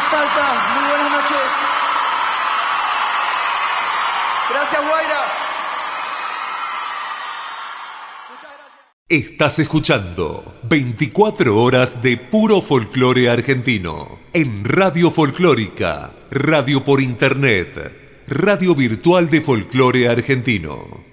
Salta, muy buenas noches. Gracias, Guaira. Muchas gracias. Estás escuchando 24 horas de puro folclore argentino en Radio Folclórica, radio por internet, radio virtual de folclore argentino.